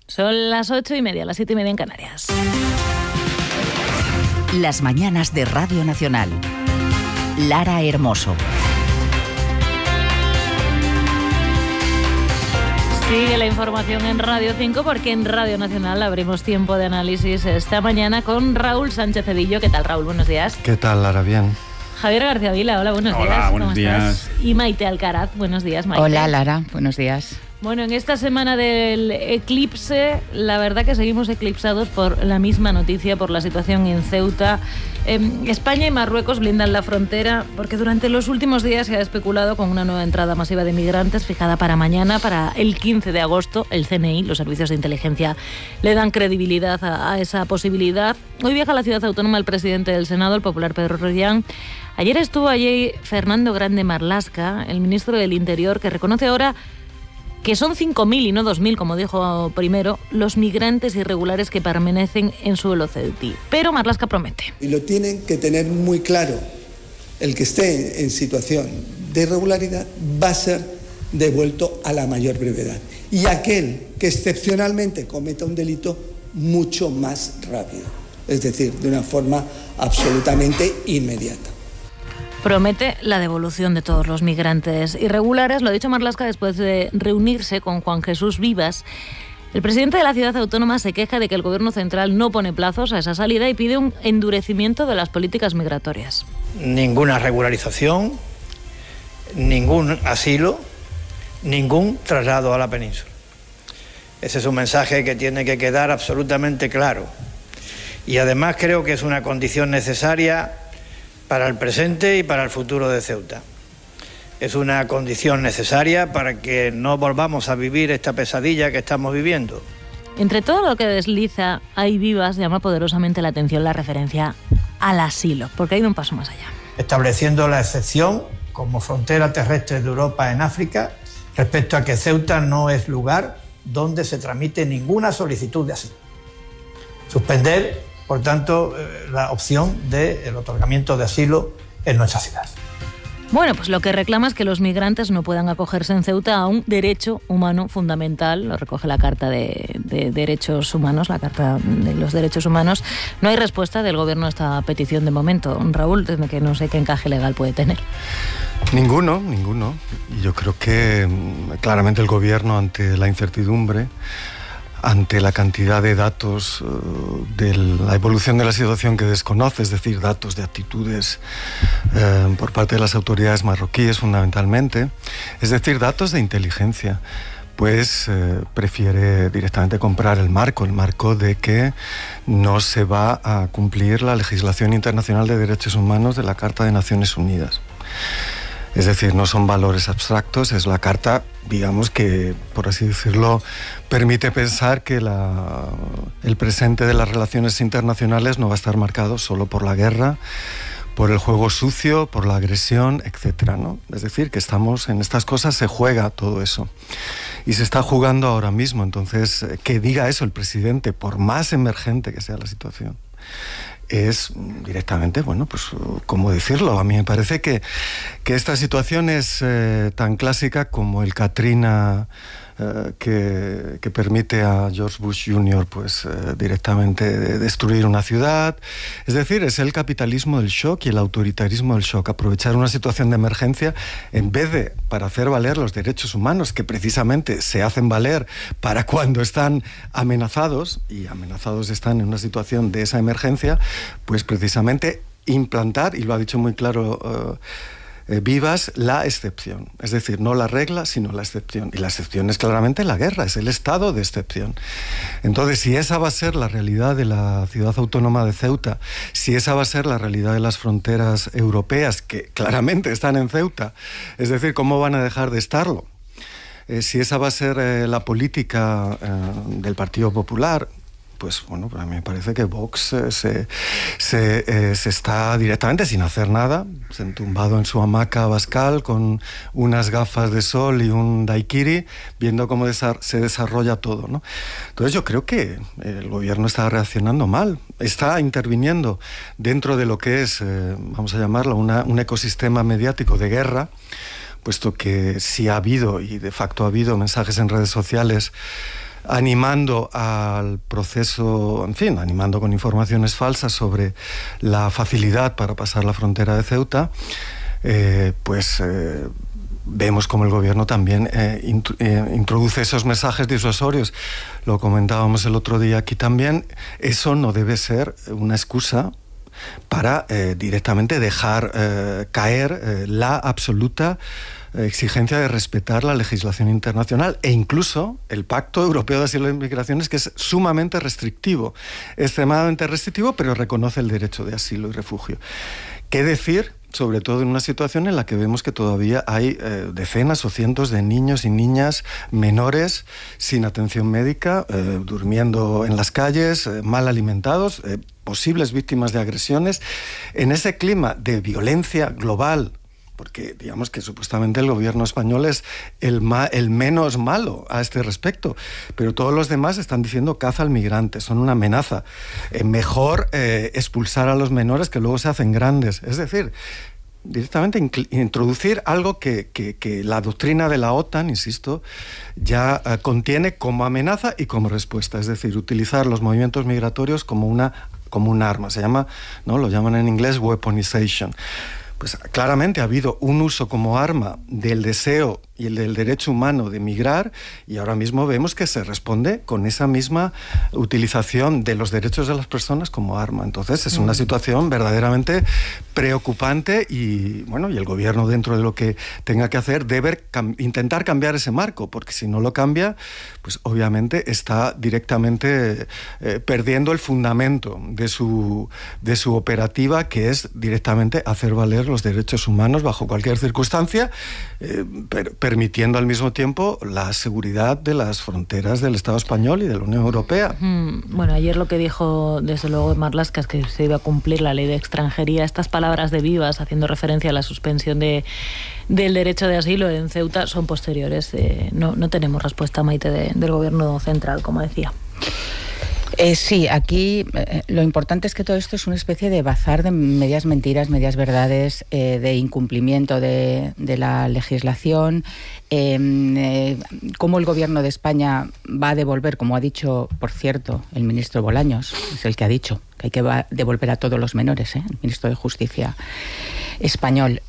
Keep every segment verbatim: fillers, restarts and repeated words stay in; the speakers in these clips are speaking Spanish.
Son las ocho y media, las siete y media en Canarias. Las mañanas de Radio Nacional. Lara Hermoso. Sigue la información en Radio cinco, porque en Radio Nacional abrimos tiempo de análisis esta mañana con Raúl Sánchez Cedillo. ¿Qué tal, Raúl? Buenos días. ¿Qué tal, Lara? Bien. Javier García Vila, hola, buenos hola, días. Hola, buenos ¿Cómo días. estás? Y Maite Alcaraz, buenos días, Maite. Hola, Lara, buenos días. Bueno, en esta semana del eclipse, la verdad que seguimos eclipsados por la misma noticia, por la situación en Ceuta. Eh, España y Marruecos blindan la frontera porque durante los últimos días se ha especulado con una nueva entrada masiva de migrantes fijada para mañana, para el quince de agosto. El C N I, los servicios de inteligencia, le dan credibilidad a, a esa posibilidad. Hoy viaja a la ciudad autónoma el presidente del Senado, el popular Pedro Rollán. Ayer estuvo allí Fernando Grande Marlaska, el ministro del Interior, que reconoce ahora que son cinco mil y no dos mil, como dijo primero, los migrantes irregulares que permanecen en suelo ceutí. Pero Marlaska promete. Y lo tienen que tener muy claro. El que esté en situación de irregularidad va a ser devuelto a la mayor brevedad. Y aquel que excepcionalmente cometa un delito, mucho más rápido. Es decir, de una forma absolutamente inmediata. Promete la devolución de todos los migrantes irregulares. Lo ha dicho Marlaska después de reunirse con Juan Jesús Vivas. El presidente de la ciudad autónoma se queja de que el gobierno central no pone plazos a esa salida y pide un endurecimiento de las políticas migratorias. Ninguna regularización, ningún asilo, ningún traslado a la península. Ese es un mensaje que tiene que quedar absolutamente claro. Y además creo que es una condición necesaria para el presente y para el futuro de Ceuta. Es una condición necesaria para que no volvamos a vivir esta pesadilla que estamos viviendo. Entre todo lo que desliza, ahí Vivas llama poderosamente la atención la referencia al asilo, porque ha ido un paso más allá. Estableciendo la excepción como frontera terrestre de Europa en África respecto a que Ceuta no es lugar donde se tramite ninguna solicitud de asilo. Suspender, por tanto, la opción del otorgamiento de asilo en nuestra ciudad. Bueno, pues lo que reclama es que los migrantes no puedan acogerse en Ceuta a un derecho humano fundamental. Lo recoge la Carta de, de Derechos Humanos, la Carta de los Derechos Humanos. No hay respuesta del gobierno a esta petición de momento. Raúl, desde que no sé qué encaje legal puede tener. Ninguno, ninguno. Y yo creo que claramente el gobierno, ante la incertidumbre, ante la cantidad de datos uh, de la evolución de la situación que desconoce, es decir, datos de actitudes uh, por parte de las autoridades marroquíes fundamentalmente, es decir, datos de inteligencia, pues uh, prefiere directamente comprar el marco, el marco de que no se va a cumplir la legislación internacional de derechos humanos de la Carta de Naciones Unidas. Es decir, no son valores abstractos, es la carta, digamos, que, por así decirlo, permite pensar que la, el presente de las relaciones internacionales no va a estar marcado solo por la guerra, por el juego sucio, por la agresión, etcétera, ¿no? Es decir, que estamos en estas cosas, se juega todo eso. Y se está jugando ahora mismo. Entonces, que diga eso el presidente, por más emergente que sea la situación, es directamente, bueno, pues, ¿cómo decirlo? A mí me parece que, que esta situación es eh, tan clásica como el Katrina eh, que, que permite a George Bush junior pues, eh, directamente destruir una ciudad. Es decir, es el capitalismo del shock y el autoritarismo del shock. Aprovechar una situación de emergencia en vez de para hacer valer los derechos humanos, que precisamente se hacen valer para cuando están amenazados, y amenazados están en una situación de esa emergencia, pues precisamente implantar, y lo ha dicho muy claro uh, eh, Vivas, la excepción. Es decir, no la regla, sino la excepción. Y la excepción es claramente la guerra, es el estado de excepción. Entonces, si esa va a ser la realidad de la ciudad autónoma de Ceuta, si esa va a ser la realidad de las fronteras europeas, que claramente están en Ceuta, es decir, ¿cómo van a dejar de estarlo? Eh, si esa va a ser eh, la política eh, del Partido Popular, pues bueno, a mí me parece que Vox eh, se, se, eh, se está directamente sin hacer nada, se entumbado en su hamaca bascal con unas gafas de sol y un daiquiri, viendo cómo desa- se desarrolla todo, ¿no? Entonces yo creo que el gobierno está reaccionando mal, está interviniendo dentro de lo que es, eh, vamos a llamarlo, una, un ecosistema mediático de guerra, puesto que sí ha habido, y de facto ha habido, mensajes en redes sociales animando al proceso, en fin, animando con informaciones falsas sobre la facilidad para pasar la frontera de Ceuta, eh, pues eh, vemos como el gobierno también eh, int- eh, introduce esos mensajes disuasorios. Lo comentábamos el otro día aquí también. Eso no debe ser una excusa para eh, directamente dejar eh, caer eh, la absoluta exigencia de respetar la legislación internacional e incluso el Pacto Europeo de Asilo y Migraciones, que es sumamente restrictivo, extremadamente restrictivo, pero reconoce el derecho de asilo y refugio. ¿Qué decir? Sobre todo en una situación en la que vemos que todavía hay eh, decenas o cientos de niños y niñas menores sin atención médica, eh, durmiendo en las calles, eh, mal alimentados, eh, posibles víctimas de agresiones. En ese clima de violencia global, porque digamos que supuestamente el gobierno español es el, ma- el menos malo a este respecto, pero todos los demás están diciendo caza al migrante, son una amenaza. Eh, mejor eh, expulsar a los menores que luego se hacen grandes. Es decir, directamente incl- introducir algo que, que, que la doctrina de la OTAN, insisto, ya eh, contiene como amenaza y como respuesta. Es decir, utilizar los movimientos migratorios como una, como un arma. Se llama, ¿no? Lo llaman en inglés weaponization. Pues claramente ha habido un uso como arma del deseo y el del derecho humano de migrar, y ahora mismo vemos que se responde con esa misma utilización de los derechos de las personas como arma. Entonces es una situación verdaderamente preocupante y, bueno, y el gobierno, dentro de lo que tenga que hacer, debe cam- intentar cambiar ese marco, porque si no lo cambia, pues obviamente está directamente eh, perdiendo el fundamento de su, de su operativa, que es directamente hacer valer los derechos humanos bajo cualquier circunstancia, eh, per- permitiendo al mismo tiempo la seguridad de las fronteras del Estado español y de la Unión Europea. Mm, bueno, ayer lo que dijo desde luego Marlaska es que se iba a cumplir la ley de extranjería. Estas palabras de Vivas, haciendo referencia a la suspensión de, del derecho de asilo en Ceuta, son posteriores. Eh, no, no tenemos respuesta, Maite, de, del gobierno central, como decía. Eh, sí, aquí eh, lo importante es que todo esto es una especie de bazar de medias mentiras, medias verdades, eh, de incumplimiento de, de la legislación, eh, eh, cómo el gobierno de España va a devolver, como ha dicho, por cierto, el ministro Bolaños, es el que ha dicho que hay que va- devolver a todos los menores, ¿eh? El ministro de Justicia español.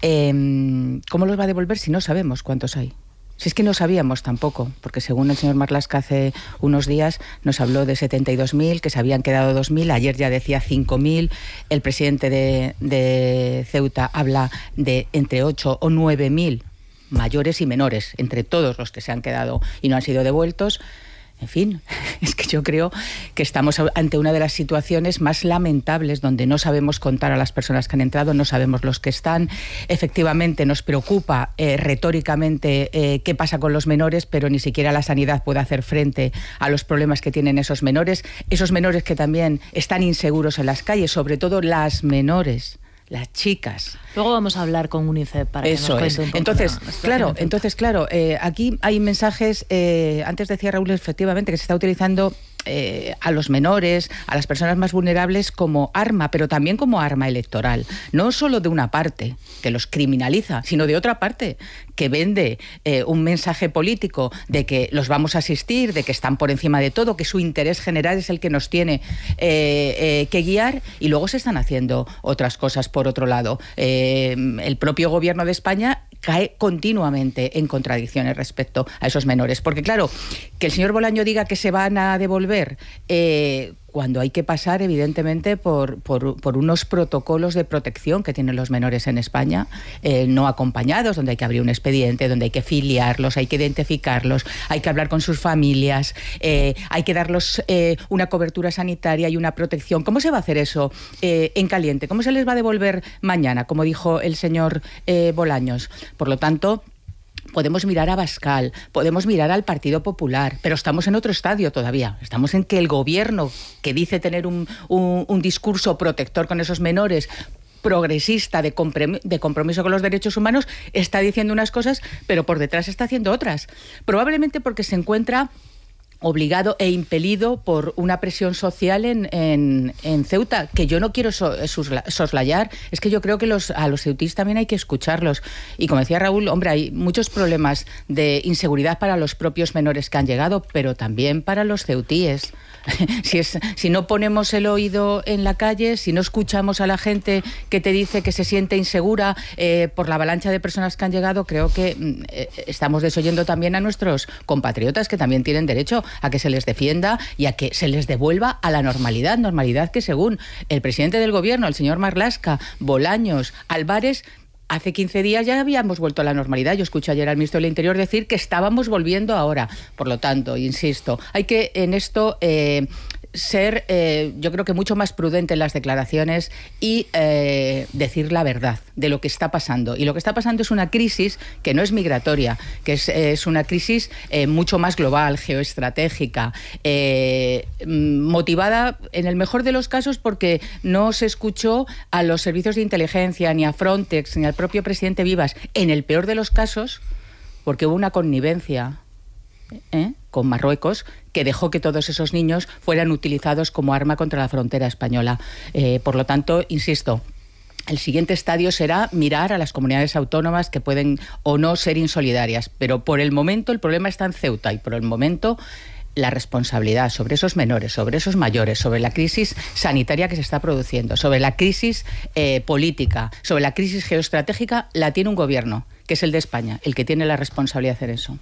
Eh, ¿Cómo los va a devolver si no sabemos cuántos hay? Si es que no sabíamos tampoco, porque según el señor Marlaska hace unos días nos habló de setenta y dos mil, que se habían quedado dos mil, ayer ya decía cinco mil, el presidente de, de Ceuta habla de entre ocho o nueve mil mayores y menores, entre todos los que se han quedado y no han sido devueltos. En fin, es que yo creo que estamos ante una de las situaciones más lamentables, donde no sabemos contar a las personas que han entrado, no sabemos los que están. Efectivamente nos preocupa eh, retóricamente eh, qué pasa con los menores, pero ni siquiera la sanidad puede hacer frente a los problemas que tienen esos menores. Esos menores que también están inseguros en las calles, sobre todo las menores, las chicas. Luego vamos a hablar con UNICEF para que Eso nos es. cuente un poco Entonces, la- la situación claro, en Ceuta. entonces, claro, eh, aquí hay mensajes, eh, antes decía Raúl, efectivamente, que se está utilizando eh, a los menores, a las personas más vulnerables como arma, pero también como arma electoral. No solo de una parte que los criminaliza, sino de otra parte que vende eh, un mensaje político de que los vamos a asistir, de que están por encima de todo, que su interés general es el que nos tiene eh, eh, que guiar, y luego se están haciendo otras cosas por otro lado. Eh, el propio gobierno de España cae continuamente en contradicciones respecto a esos menores. Porque claro, que el señor Bolaño diga que se van a devolver eh, cuando hay que pasar, evidentemente, por, por, por unos protocolos de protección que tienen los menores en España, eh, no acompañados, donde hay que abrir un expediente, donde hay que filiarlos, hay que identificarlos, hay que hablar con sus familias, eh, hay que darles eh, una cobertura sanitaria y una protección. ¿Cómo se va a hacer eso eh, en caliente? ¿Cómo se les va a devolver mañana, como dijo el señor eh, Bolaños? Por lo tanto, podemos mirar a Abascal, podemos mirar al Partido Popular, pero estamos en otro estadio todavía. Estamos en que el gobierno, que dice tener un, un, un discurso protector con esos menores, progresista, de, comprom- de compromiso con los derechos humanos, está diciendo unas cosas, pero por detrás está haciendo otras. Probablemente porque se encuentra obligado e impelido por una presión social en, en, en Ceuta, que yo no quiero so, soslayar. Es que yo creo que los, a los ceutíes también hay que escucharlos. Y como decía Raúl, hombre, hay muchos problemas de inseguridad para los propios menores que han llegado, pero también para los ceutíes. Si, es, si no ponemos el oído en la calle, si no escuchamos a la gente que te dice que se siente insegura eh, por la avalancha de personas que han llegado, creo que eh, estamos desoyendo también a nuestros compatriotas, que también tienen derecho a que se les defienda y a que se les devuelva a la normalidad, normalidad que según el presidente del gobierno, el señor Marlaska, Bolaños, Álvarez, hace quince días ya habíamos vuelto a la normalidad. Yo escuché ayer al ministro del Interior decir que estábamos volviendo ahora. Por lo tanto, insisto, hay que en esto eh, ser, eh, yo creo que mucho más prudente en las declaraciones y eh, decir la verdad de lo que está pasando. Y lo que está pasando es una crisis que no es migratoria, que es, es una crisis eh, mucho más global, geoestratégica, eh, motivada en el mejor de los casos porque no se escuchó a los servicios de inteligencia, ni a Frontex, ni al propio presidente Vivas. En el peor de los casos, porque hubo una connivencia ¿eh? con Marruecos, que dejó que todos esos niños fueran utilizados como arma contra la frontera española. Eh, por lo tanto, insisto, el siguiente estadio será mirar a las comunidades autónomas que pueden o no ser insolidarias, pero por el momento el problema está en Ceuta y por el momento la responsabilidad sobre esos menores, sobre esos mayores, sobre la crisis sanitaria que se está produciendo, sobre la crisis eh, política, sobre la crisis geoestratégica, la tiene un gobierno, que es el de España, el que tiene la responsabilidad de hacer eso.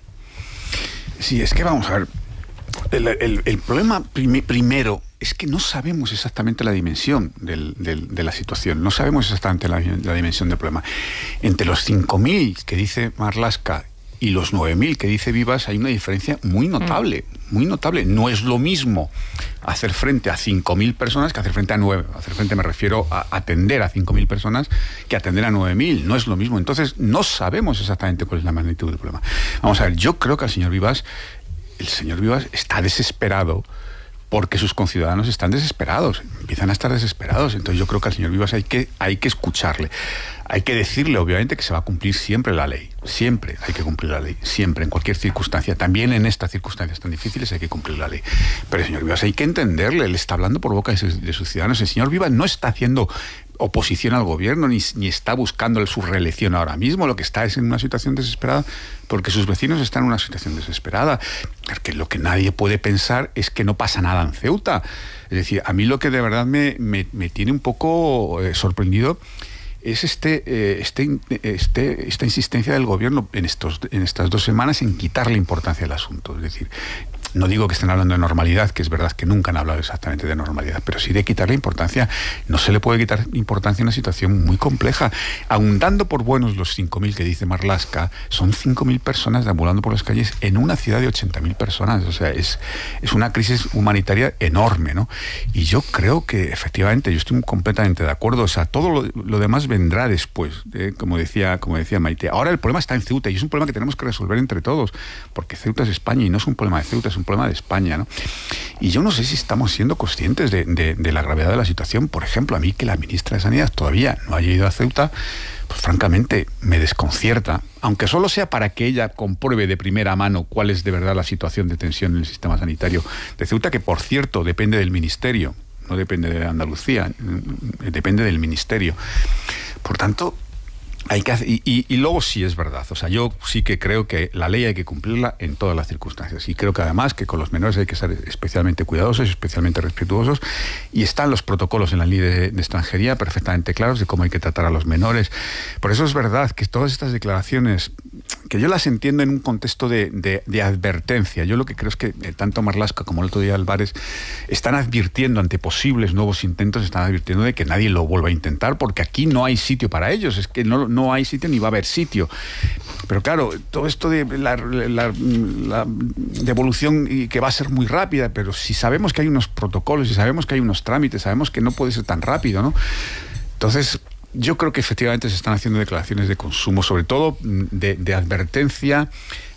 Sí, es que vamos a ver, el, el, el problema prim primero es que no sabemos exactamente la dimensión del, del, de la situación, no sabemos exactamente la, la dimensión del problema. Entre los cinco mil que dice Marlaska y los nueve mil que dice Vivas hay una diferencia muy notable, muy notable. No es lo mismo hacer frente a cinco mil personas que hacer frente a nueve. Hacer frente me refiero a atender a cinco mil personas que atender a nueve mil. No es lo mismo. Entonces no sabemos exactamente cuál es la magnitud del problema. Vamos a ver, yo creo que el señor Vivas, el señor Vivas está desesperado porque sus conciudadanos están desesperados, empiezan a estar desesperados. Entonces yo creo que al señor Vivas hay que, hay que escucharle. Hay que decirle, obviamente, que se va a cumplir siempre la ley. Siempre hay que cumplir la ley. Siempre, en cualquier circunstancia. También en estas circunstancias tan difíciles hay que cumplir la ley. Pero el señor Vivas hay que entenderle. Él está hablando por boca de sus, de sus ciudadanos. El señor Vivas no está haciendo oposición al gobierno, ni, ni está buscando su reelección ahora mismo. Lo que está es en una situación desesperada porque sus vecinos están en una situación desesperada. Porque lo que nadie puede pensar es que no pasa nada en Ceuta. Es decir, a mí lo que de verdad me, me, me tiene un poco eh, sorprendido es este, eh, este, este, esta insistencia del gobierno en, estos, en estas dos semanas en quitarle importancia al asunto. Es decir, no digo que estén hablando de normalidad, que es verdad que nunca han hablado exactamente de normalidad, pero sí de quitarle importancia. No se le puede quitar importancia a una situación muy compleja. Aun dando por buenos los cinco mil que dice Marlaska, son cinco mil personas deambulando por las calles en una ciudad de ochenta mil personas. O sea, es, es una crisis humanitaria enorme, ¿no? Y yo creo que efectivamente, yo estoy completamente de acuerdo. O sea, todo lo, lo demás vendrá después, ¿eh? como decía, como decía Maite. Ahora el problema está en Ceuta y es un problema que tenemos que resolver entre todos, porque Ceuta es España y no es un problema de Ceuta, es un problema de España, ¿no? Y yo no sé si estamos siendo conscientes de, de, de la gravedad de la situación. Por ejemplo, a mí que la ministra de Sanidad todavía no haya ido a Ceuta, pues francamente me desconcierta, aunque solo sea para que ella compruebe de primera mano cuál es de verdad la situación de tensión en el sistema sanitario de Ceuta, que por cierto depende del ministerio, no depende de Andalucía, depende del ministerio. Por tanto, hay que hacer, y, y, y luego sí es verdad, o sea, yo sí que creo que la ley hay que cumplirla en todas las circunstancias y creo que además que con los menores hay que ser especialmente cuidadosos, especialmente respetuosos, y están los protocolos en la ley de, de extranjería perfectamente claros de cómo hay que tratar a los menores. Por eso es verdad que todas estas declaraciones, que yo las entiendo en un contexto de, de, de advertencia, yo lo que creo es que tanto Marlaska como el otro día Álvarez están advirtiendo ante posibles nuevos intentos, están advirtiendo de que nadie lo vuelva a intentar porque aquí no hay sitio para ellos, es que no, no hay sitio ni va a haber sitio. Pero claro, todo esto de la, la, la devolución y que va a ser muy rápida, pero si sabemos que hay unos protocolos y sabemos que hay unos trámites, sabemos que no puede ser tan rápido, ¿no? Entonces, yo creo que efectivamente se están haciendo declaraciones de consumo, sobre todo de, de advertencia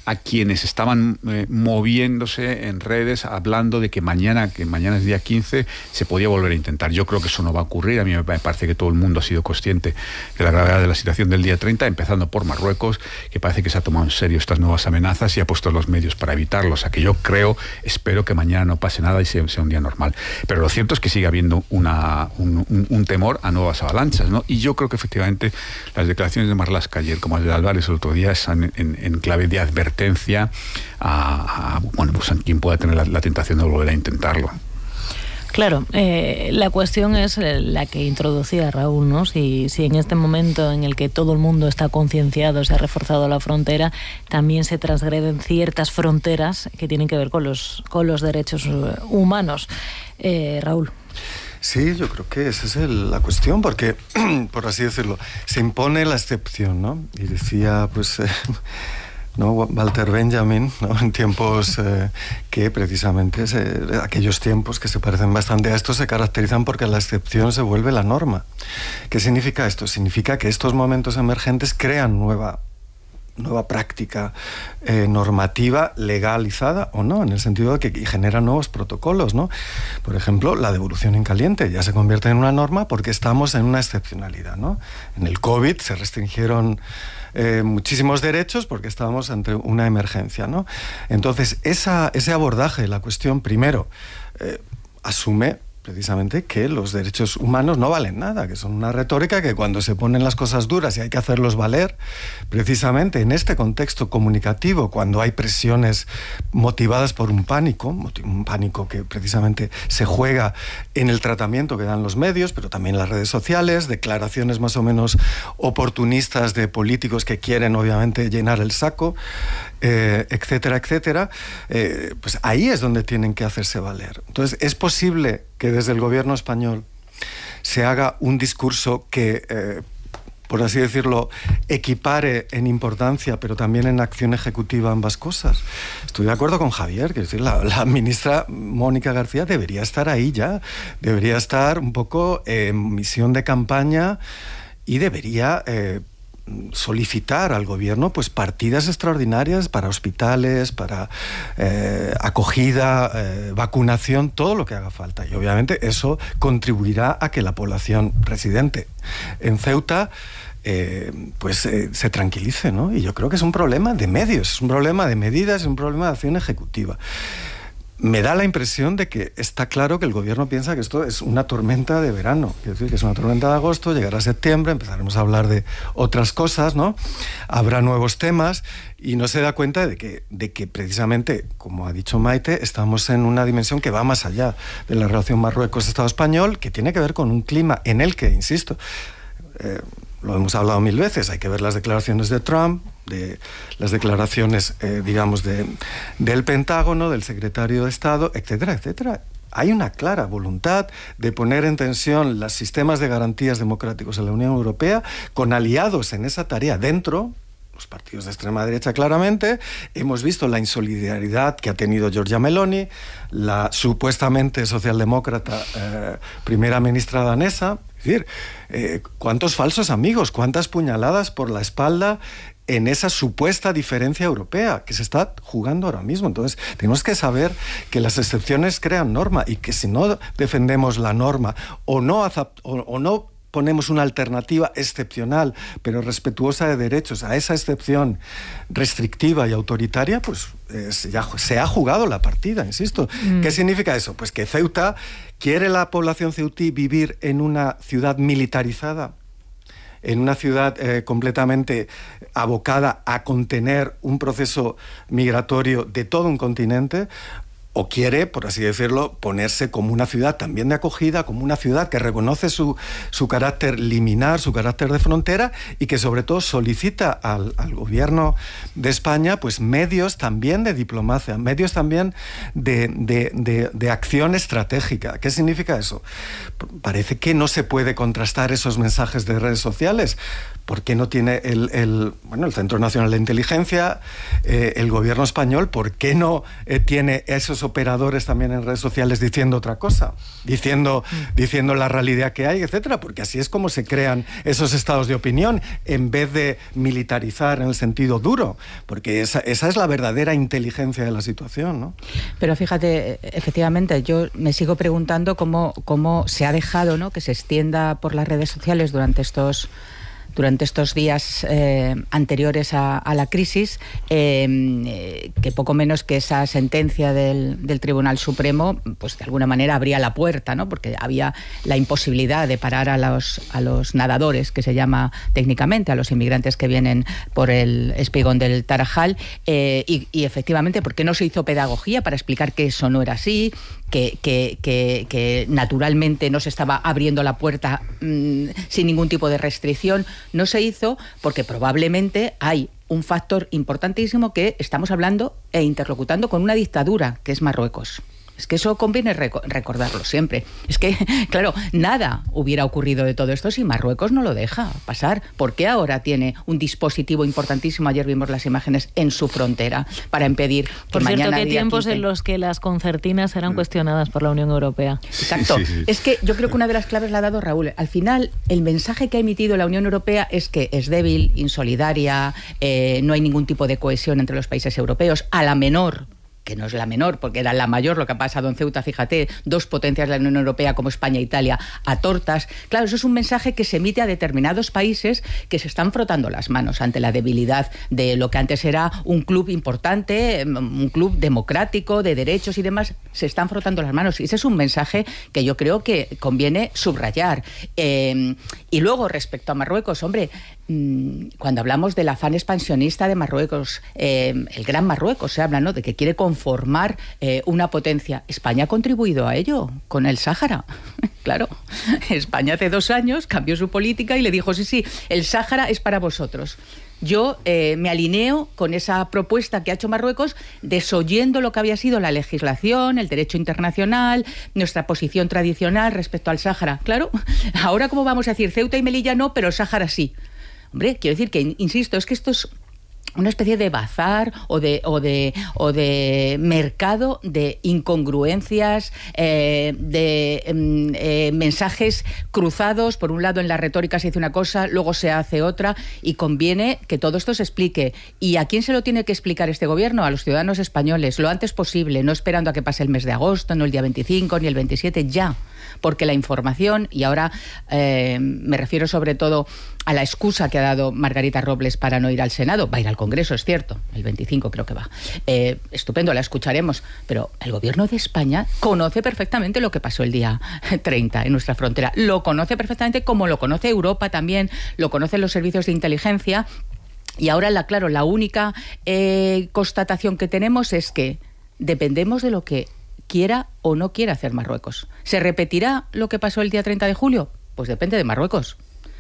a quienes estaban eh, moviéndose en redes hablando de que mañana, que mañana es día quince, se podía volver a intentar. Yo creo que eso no va a ocurrir. A mí me parece que todo el mundo ha sido consciente de la gravedad de la situación del día treinta, empezando por Marruecos, que parece que se ha tomado en serio estas nuevas amenazas y ha puesto los medios para evitarlos. O sea que yo creo, espero que mañana no pase nada y sea, sea un día normal. Pero lo cierto es que sigue habiendo una, un, un, un temor a nuevas avalanchas, ¿no? Y yo creo que efectivamente las declaraciones de Marlaska ayer, como las de Álvarez el otro día, están en, en clave de advertencia a, a, bueno, pues a quien pueda tener la, la tentación de volver a intentarlo. Claro, eh, la cuestión es la que introducía Raúl, ¿no? Si, si en este momento en el que todo el mundo está concienciado, se ha reforzado la frontera, también se transgreden ciertas fronteras que tienen que ver con los, con los derechos humanos. Eh, Raúl. Sí, yo creo que esa es el, la cuestión, porque, por así decirlo, se impone la excepción, ¿no? Y decía, pues... Eh, ¿no? Walter Benjamin, ¿no? En tiempos eh, que precisamente se, aquellos tiempos que se parecen bastante a estos se caracterizan porque la excepción se vuelve la norma. ¿Qué significa esto? Significa que estos momentos emergentes crean nueva nueva práctica eh, normativa legalizada o no, en el sentido de que genera nuevos protocolos, ¿no? Por ejemplo, la devolución en caliente ya se convierte en una norma porque estamos en una excepcionalidad, ¿no? En el COVID se restringieron eh, muchísimos derechos porque estábamos ante una emergencia, ¿no? Entonces, esa, ese abordaje de la cuestión, primero, eh, asume precisamente que los derechos humanos no valen nada, que son una retórica que cuando se ponen las cosas duras y hay que hacerlos valer, precisamente en este contexto comunicativo, cuando hay presiones motivadas por un pánico, un pánico que precisamente se juega en el tratamiento que dan los medios, pero también las redes sociales, declaraciones más o menos oportunistas de políticos que quieren obviamente llenar el saco, eh, etcétera, etcétera, eh, pues ahí es donde tienen que hacerse valer. Entonces, es posible que desde el gobierno español se haga un discurso que, eh, por así decirlo, equipare en importancia, pero también en acción ejecutiva ambas cosas. Estoy de acuerdo con Javier, que es decir, la, la ministra Mónica García debería estar ahí ya, debería estar un poco en misión de campaña y debería... Eh, solicitar al gobierno pues partidas extraordinarias para hospitales, para eh, acogida, eh, vacunación, todo lo que haga falta. Y obviamente eso contribuirá a que la población residente en Ceuta eh, pues eh, se tranquilice, ¿no? Y yo creo que es un problema de medios, es un problema de medidas, es un problema de acción ejecutiva. Me da la impresión de que está claro que el gobierno piensa que esto es una tormenta de verano, es decir, que es una tormenta de agosto, llegará septiembre, empezaremos a hablar de otras cosas, ¿no? Habrá nuevos temas y no se da cuenta de que, de que precisamente, como ha dicho Maite, estamos en una dimensión que va más allá de la relación Marruecos-Estado español, que tiene que ver con un clima en el que, insisto, eh, lo hemos hablado mil veces, hay que ver las declaraciones de Trump, de las declaraciones, eh, digamos, de, del Pentágono, del secretario de Estado, etcétera, etcétera. Hay una clara voluntad de poner en tensión los sistemas de garantías democráticos en la Unión Europea con aliados en esa tarea dentro, los partidos de extrema derecha claramente. Hemos visto la insolidaridad que ha tenido Giorgia Meloni, la supuestamente socialdemócrata eh, primera ministra danesa. Es decir, eh, cuántos falsos amigos, cuántas puñaladas por la espalda en esa supuesta diferencia europea que se está jugando ahora mismo. Entonces, tenemos que saber que las excepciones crean norma y que si no defendemos la norma o no, o, o no ponemos una alternativa excepcional, pero respetuosa de derechos a esa excepción restrictiva y autoritaria, pues eh, ya se ha jugado la partida, insisto. Mm. ¿Qué significa eso? Pues que Ceuta, ¿quiere la población ceutí vivir en una ciudad militarizada? En una ciudad eh, completamente abocada a contener un proceso migratorio de todo un continente, o quiere, por así decirlo, ponerse como una ciudad también de acogida, como una ciudad que reconoce su, su carácter liminar, su carácter de frontera, y que sobre todo solicita al, al gobierno de España pues medios también de diplomacia, medios también de, de, de, de acción estratégica. ¿Qué significa eso? Parece que no se puede contrastar esos mensajes de redes sociales. ¿Por qué no tiene el, el, bueno, el Centro Nacional de Inteligencia, eh, el gobierno español, por qué no eh, tiene esos muchos operadores también en redes sociales diciendo otra cosa, diciendo, diciendo la realidad que hay, etcétera, porque así es como se crean esos estados de opinión, en vez de militarizar en el sentido duro, porque esa, esa es la verdadera inteligencia de la situación, ¿no? Pero fíjate, efectivamente, yo me sigo preguntando cómo, cómo se ha dejado, ¿no?, que se extienda por las redes sociales durante estos durante estos días eh, anteriores a, a la crisis, eh, que poco menos que esa sentencia del, del Tribunal Supremo, pues de alguna manera abría la puerta, ¿no?, porque había la imposibilidad de parar a los, a los nadadores, que se llama técnicamente, a los inmigrantes que vienen por el espigón del Tarajal, eh, y, y efectivamente, ¿por qué no se hizo pedagogía para explicar que eso no era así? Que, que, que, que naturalmente no se estaba abriendo la puerta mmm, sin ningún tipo de restricción. No se hizo porque probablemente hay un factor importantísimo, que estamos hablando e interlocutando con una dictadura, que es Marruecos. Es que eso conviene reco- recordarlo siempre. Es que, claro, nada hubiera ocurrido de todo esto si Marruecos no lo deja pasar. ¿Por qué ahora tiene un dispositivo importantísimo? Ayer vimos las imágenes en su frontera para impedir que por mañana... Por cierto, ¿qué tiempos quiten... en los que las concertinas eran cuestionadas por la Unión Europea? Exacto. Sí, sí, sí. Es que yo creo que una de las claves la ha dado Raúl. Al final, el mensaje que ha emitido la Unión Europea es que es débil, insolidaria, eh, no hay ningún tipo de cohesión entre los países europeos. A la menor, que no es la menor, porque era la mayor lo que ha pasado en Ceuta, fíjate, dos potencias de la Unión Europea como España e Italia a tortas. Claro, eso es un mensaje que se emite a determinados países que se están frotando las manos ante la debilidad de lo que antes era un club importante, un club democrático, de derechos y demás, se están frotando las manos. Y ese es un mensaje que yo creo que conviene subrayar. Eh, y luego, respecto a Marruecos, hombre, cuando hablamos del afán expansionista de Marruecos, eh, el gran Marruecos, se habla, ¿no?, de que quiere conformar eh, una potencia. España ha contribuido a ello con el Sáhara. Claro, España hace dos años cambió su política y le dijo, sí, sí, el Sáhara es para vosotros. Yo eh, me alineo con esa propuesta que ha hecho Marruecos, desoyendo lo que había sido la legislación, el derecho internacional, nuestra posición tradicional respecto al Sáhara. Claro, ahora ¿cómo vamos a decir? Ceuta y Melilla no, pero el Sáhara sí. Hombre, quiero decir que, insisto, es que esto es una especie de bazar o de, o de, o de mercado de incongruencias, eh, de eh, mensajes cruzados. Por un lado, en la retórica se dice una cosa, luego se hace otra, y conviene que todo esto se explique. ¿Y a quién se lo tiene que explicar este gobierno? A los ciudadanos españoles, lo antes posible, no esperando a que pase el mes de agosto, no el día veinticinco ni el veintisiete, ya. Porque la información, y ahora eh, me refiero sobre todo a la excusa que ha dado Margarita Robles para no ir al Senado, va a ir al Congreso, es cierto, el veinticinco creo que va. Eh, estupendo, la escucharemos, pero el gobierno de España conoce perfectamente lo que pasó el día treinta en nuestra frontera, lo conoce perfectamente, como lo conoce Europa también, lo conocen los servicios de inteligencia, y ahora, la, claro, la única eh, constatación que tenemos es que dependemos de lo que quiera o no quiera hacer Marruecos. ¿Se repetirá lo que pasó el día treinta de julio? Pues depende de Marruecos.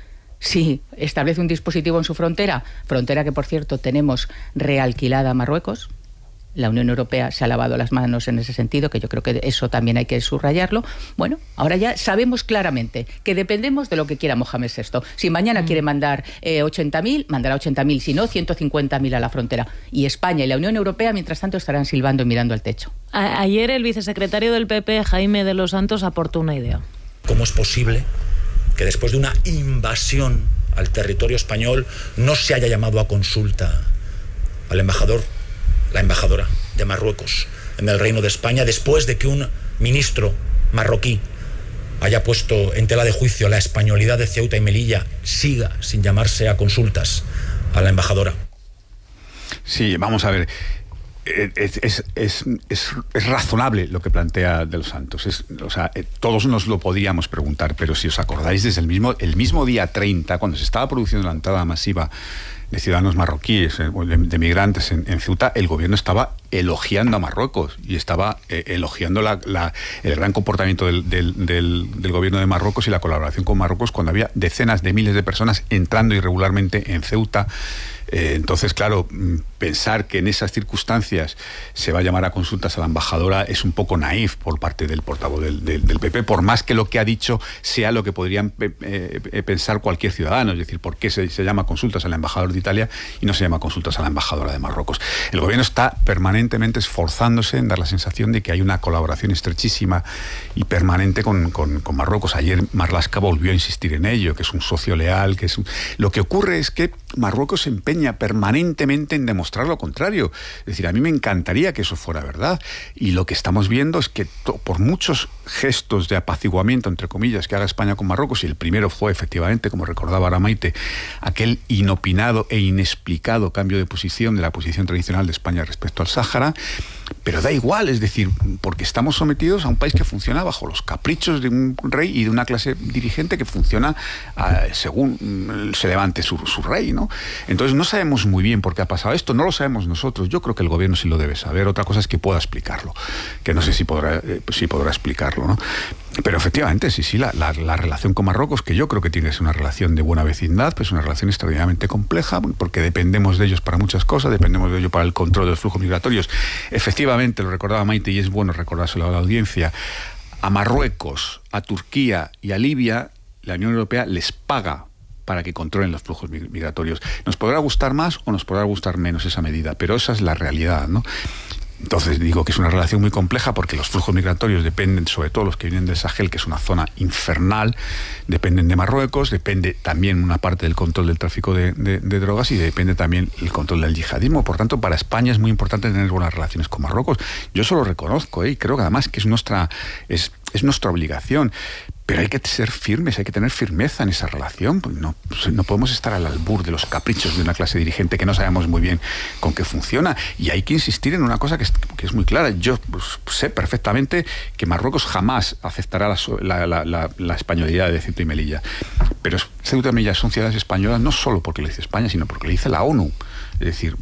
Si establece un dispositivo en su frontera, frontera que, por cierto, tenemos realquilada a Marruecos, la Unión Europea se ha lavado las manos en ese sentido, que yo creo que eso también hay que subrayarlo. Bueno, ahora ya sabemos claramente que dependemos de lo que quiera Mohamed sexto. Si mañana mm. quiere mandar eh, ochenta mil, mandará ochenta mil, si no, ciento cincuenta mil a la frontera. Y España y la Unión Europea, mientras tanto, estarán silbando y mirando al techo. A- ayer el vicesecretario del P P, Jaime de los Santos, aportó una idea. ¿Cómo es posible que después de una invasión al territorio español no se haya llamado a consulta al embajador, la embajadora de Marruecos en el Reino de España, después de que un ministro marroquí haya puesto en tela de juicio la españolidad de Ceuta y Melilla, siga sin llamarse a consultas a la embajadora? Sí, vamos a ver. Es, es, es, es, es razonable lo que plantea De los Santos. Es, o sea, todos nos lo podíamos preguntar, pero si os acordáis, desde el mismo, el mismo día treinta, cuando se estaba produciendo la entrada masiva de ciudadanos marroquíes, de, de migrantes en, en Ceuta, el gobierno estaba elogiando a Marruecos y estaba eh, elogiando la, la, el gran comportamiento del, del, del, del gobierno de Marruecos y la colaboración con Marruecos cuando había decenas de miles de personas entrando irregularmente en Ceuta. Eh, entonces, claro, pensar que en esas circunstancias se va a llamar a consultas a la embajadora es un poco naif por parte del portavoz del, del, del P P, por más que lo que ha dicho sea lo que podrían eh, eh, pensar cualquier ciudadano. Es decir, ¿por qué se, se llama a consultas al embajador de Italia, y no se llama consultas a la embajadora de Marruecos. El gobierno está permanentemente esforzándose en dar la sensación de que hay una colaboración estrechísima y permanente con, con, con Marruecos. Ayer Marlaska volvió a insistir en ello, que es un socio leal, que es un... Lo que ocurre es que Marruecos se empeña permanentemente en demostrar lo contrario. Es decir, a mí me encantaría que eso fuera verdad, y lo que estamos viendo es que to, por muchos gestos de apaciguamiento, entre comillas, que haga España con Marruecos, y el primero fue efectivamente, como recordaba ahora Maite, aquel inopinado e inexplicado cambio de posición de la posición tradicional de España respecto al Sáhara, pero da igual, es decir, porque estamos sometidos a un país que funciona bajo los caprichos de un rey y de una clase dirigente que funciona uh, según se levante su, su rey, ¿no? Entonces no sabemos muy bien por qué ha pasado esto, no lo sabemos nosotros, yo creo que el gobierno sí lo debe saber, otra cosa es que pueda explicarlo, que no sé si podrá, eh, si podrá explicarlo, ¿no? Pero efectivamente, sí, sí, la, la, la relación con Marruecos, que yo creo que tiene que ser una relación de buena vecindad, pues una relación extraordinariamente compleja, porque dependemos de ellos para muchas cosas, dependemos de ellos para el control de los flujos migratorios. Efectivamente, lo recordaba Maite, y es bueno recordárselo a la audiencia, a Marruecos, a Turquía y a Libia, la Unión Europea les paga para que controlen los flujos migratorios. Nos podrá gustar más o nos podrá gustar menos esa medida, pero esa es la realidad, ¿no? Entonces digo que es una relación muy compleja porque los flujos migratorios dependen, sobre todo los que vienen del Sahel, que es una zona infernal, dependen de Marruecos, depende también una parte del control del tráfico de, de, de drogas, y depende también el control del yihadismo. Por tanto, para España es muy importante tener buenas relaciones con Marruecos. Yo eso lo reconozco, ¿eh? Y creo que además que es nuestra, es, es nuestra obligación. Pero hay que ser firmes, hay que tener firmeza en esa relación. Pues no, no podemos estar al albur de los caprichos de una clase dirigente que no sabemos muy bien con qué funciona. Y hay que insistir en una cosa que es, que es muy clara. Yo pues, sé perfectamente que Marruecos jamás aceptará la, la, la, la españolidad de Ceuta y Melilla. Pero Ceuta y Melilla son ciudades españolas no solo porque lo dice España, sino porque lo dice la ONU. Es decir,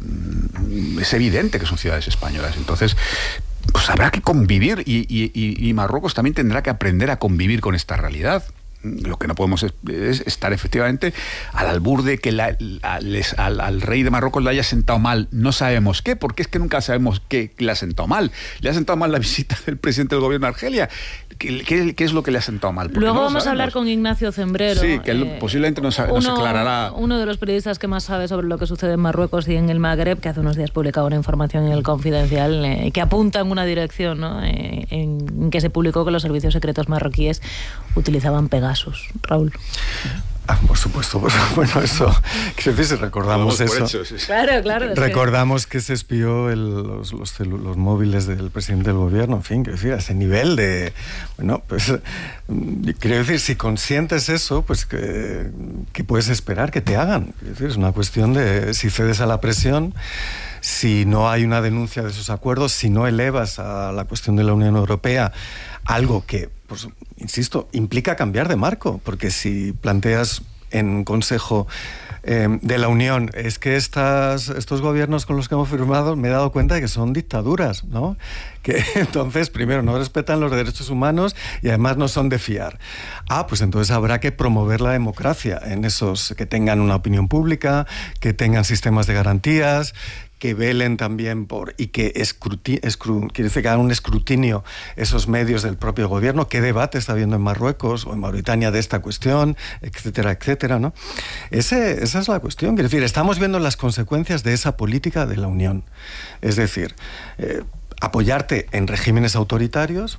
es evidente que son ciudades españolas. Entonces, pues habrá que convivir, y, y, y Marruecos también tendrá que aprender a convivir con esta realidad. Lo que no podemos es, es estar efectivamente al albur de que la, la, les, al, al rey de Marruecos le haya sentado mal no sabemos qué, porque es que nunca sabemos qué le ha sentado mal. Le ha sentado mal la visita del presidente del gobierno de Argelia. ¿Qué, qué, qué es lo que le ha sentado mal? Luego no vamos a hablar con Ignacio Zembrero. Sí, que él, eh, posiblemente nos, uno, nos aclarará. Uno de los periodistas que más sabe sobre lo que sucede en Marruecos y en el Magreb, que hace unos días publicaba una información en El Confidencial eh, que apunta en una dirección, ¿no? eh, en que se publicó que los servicios secretos marroquíes utilizaban Pegasus. Raúl. Ah, por supuesto, por supuesto. Bueno, eso, quiero decir, si recordamos eso. Hecho, sí. Claro, claro. Recordamos que... que se espió el, los, los, los móviles del presidente del gobierno, en fin, quiero decir, a ese nivel de... Bueno, pues, quiero decir, si consientes eso, pues, ¿qué, qué puedes esperar que te hagan? Quiero decir, es una cuestión de si cedes a la presión, si no hay una denuncia de esos acuerdos, si no elevas a la cuestión de la Unión Europea algo que, pues, insisto, implica cambiar de marco, porque si planteas en Consejo eh, de la Unión, es que estas, estos gobiernos con los que hemos firmado, me he dado cuenta de que son dictaduras, ¿no? Que entonces, primero, no respetan los derechos humanos y además no son de fiar. Ah, pues entonces habrá que promover la democracia en esos, que tengan una opinión pública, que tengan sistemas de garantías, que velen también por, y que escruti, escru, quiere decir que hagan un escrutinio esos medios del propio gobierno, qué debate está habiendo en Marruecos o en Mauritania de esta cuestión, etcétera, etcétera, ¿no? Ese, esa es la cuestión. Quiere decir, estamos viendo las consecuencias de esa política de la Unión. Es decir, eh, apoyarte en regímenes autoritarios,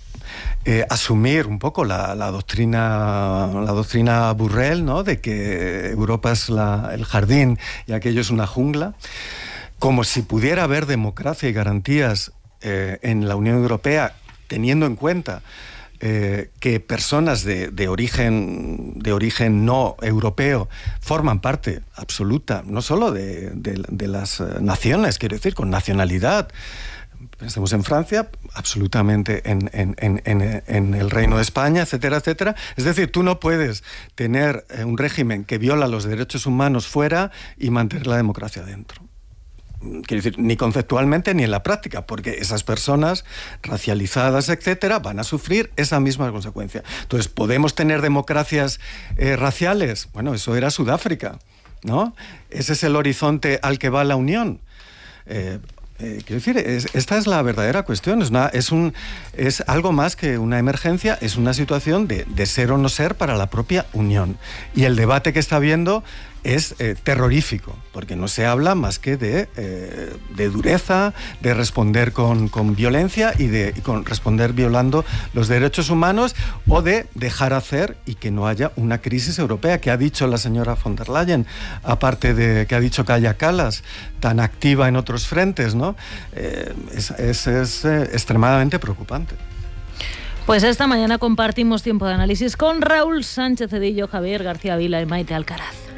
Eh, asumir un poco la, la doctrina la doctrina Burrell, ¿no? De que Europa es la, el jardín y aquello es una jungla, como si pudiera haber democracia y garantías eh, en la Unión Europea, teniendo en cuenta eh, que personas de, de origen de origen no europeo forman parte absoluta, no solo de, de, de las naciones, quiero decir, con nacionalidad. Pensemos en Francia, absolutamente en, en, en, en el Reino de España, etcétera, etcétera. Es decir, tú no puedes tener un régimen que viola los derechos humanos fuera y mantener la democracia dentro. Quiero decir, ni conceptualmente ni en la práctica, porque esas personas racializadas, etcétera, van a sufrir esa misma consecuencia. Entonces, ¿podemos tener democracias eh, raciales? Bueno, eso era Sudáfrica, ¿no? Ese es el horizonte al que va la Unión. Eh, Eh, quiero decir, es, esta es la verdadera cuestión, es, una, es, un, es algo más que una emergencia, es una situación de, de ser o no ser para la propia Unión. Y el debate que está habiendo, es eh, terrorífico, porque no se habla más que de, eh, de dureza, de responder con, con violencia y de y con responder violando los derechos humanos, o de dejar hacer y que no haya una crisis europea, que ha dicho la señora von der Leyen, aparte de que ha dicho Kaja Kallas, tan activa en otros frentes, ¿no? Eh, es es, es eh, extremadamente preocupante. Pues esta mañana compartimos tiempo de análisis con Raúl Sánchez Cedillo, Javier García Vila y Maite Alcaraz.